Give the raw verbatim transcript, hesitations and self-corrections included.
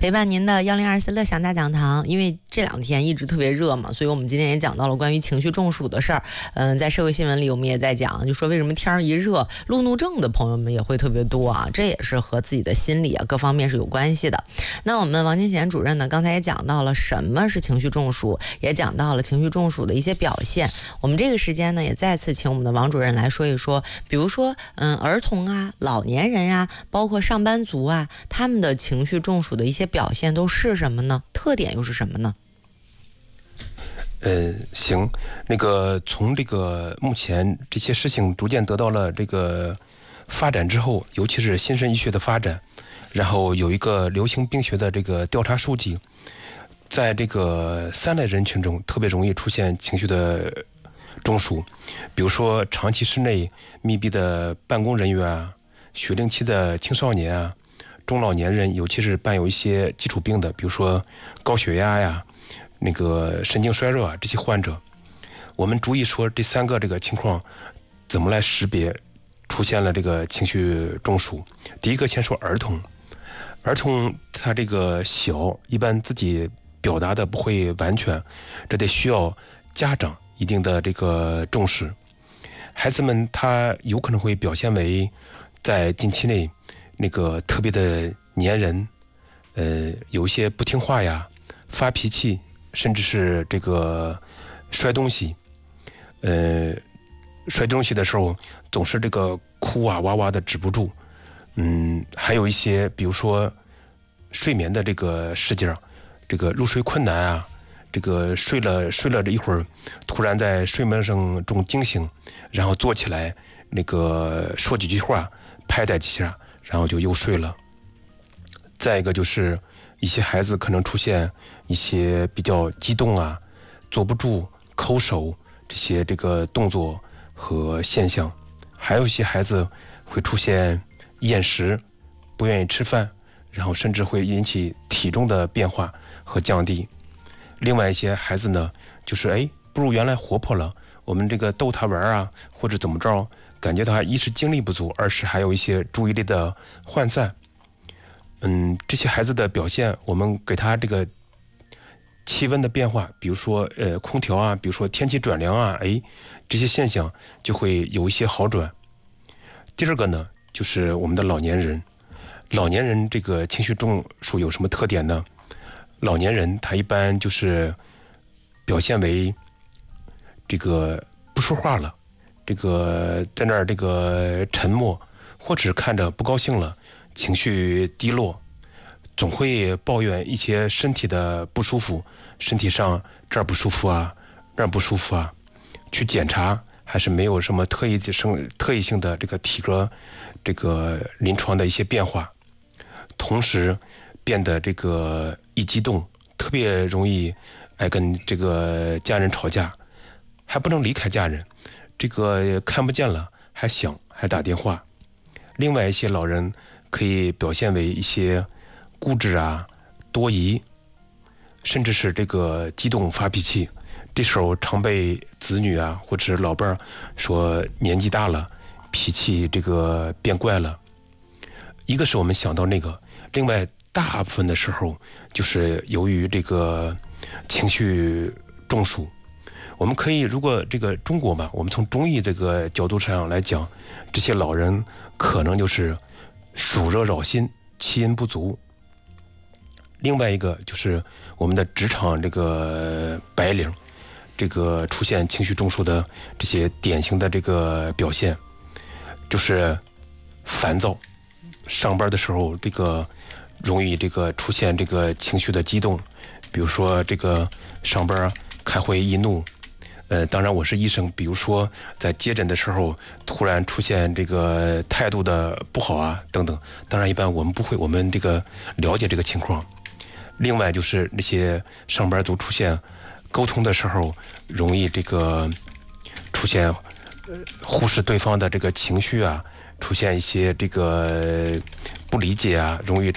陪伴您的幺零二四乐享大讲堂。因为这两天一直特别热嘛，所以我们今天也讲到了关于情绪中暑的事儿。嗯，在社会新闻里我们也在讲，就说为什么天儿一热，路怒症的朋友们也会特别多啊，这也是和自己的心理啊各方面是有关系的。那我们王金贤主任呢，刚才也讲到了什么是情绪中暑，也讲到了情绪中暑的一些表现。我们这个时间呢，也再次请我们的王主任来说一说，比如说，嗯，儿童啊、老年人啊，包括上班族啊，他们的情绪中暑的一些表现都是什么呢？特点又是什么呢？ 呃，行，那个从这个目前这些事情逐渐得到了这个发展之后，尤其是新生医学的发展，然后有一个流行病学的这个调查数据，在这个三类人群中特别容易出现情绪的中暑，比如说长期室内密闭的办公人员啊，学龄期的青少年啊，中老年人，尤其是伴有一些基础病的，比如说高血压呀、那个神经衰弱啊这些患者。我们逐一说这三个这个情况怎么来识别出现了这个情绪中暑。第一个先说儿童，儿童他这个小，一般自己表达的不会完全，这得需要家长一定的这个重视。孩子们他有可能会表现为在近期内那个特别的粘人，呃，有一些不听话呀，发脾气，甚至是这个摔东西，呃，摔东西的时候总是这个哭啊哇哇的止不住，嗯，还有一些比如说睡眠的这个时间，这个入睡困难啊，这个睡了睡了这一会儿，突然在睡梦声中惊醒，然后坐起来，那个说几句话，拍打几下，然后就又睡了。再一个就是一些孩子可能出现一些比较激动啊，坐不住、抠手这些这个动作和现象，还有一些孩子会出现厌食，不愿意吃饭，然后甚至会引起体重的变化和降低。另外一些孩子呢，就是哎不如原来活泼了，我们这个逗他玩啊，或者怎么着，感觉他一是精力不足，二是还有一些注意力的涣散。嗯，这些孩子的表现，我们给他这个气温的变化，比如说呃空调啊，比如说天气转凉啊，哎，这些现象就会有一些好转。第二个呢，就是我们的老年人，老年人这个情绪中暑有什么特点呢？老年人他一般就是表现为这个不说话了，这个在那儿这个沉默，或者看着不高兴了，情绪低落，总会抱怨一些身体的不舒服，身体上这儿不舒服啊，那儿不舒服啊，去检查还是没有什么特异性特异性的这个体格这个临床的一些变化，同时变得这个一激动特别容易爱跟这个家人吵架，还不能离开家人，这个看不见了还想还打电话。另外一些老人可以表现为一些固执啊、多疑，甚至是这个激动发脾气，这时候常被子女啊或者是老伴儿说年纪大了，脾气这个变怪了。一个是我们想到那个，另外大部分的时候就是由于这个情绪中暑。我们可以如果这个中国嘛，我们从中医这个角度上来讲，这些老人可能就是暑热扰心，气阴不足。另外一个就是我们的职场这个白领，这个出现情绪中暑的这些典型的这个表现，就是烦躁，上班的时候这个容易这个出现这个情绪的激动，比如说这个上班开会易怒，呃，当然我是医生，比如说在接诊的时候突然出现这个态度的不好啊等等，当然一般我们不会，我们这个了解这个情况。另外就是那些上班族出现沟通的时候容易这个出现忽视对方的这个情绪啊，出现一些这个不理解啊，容易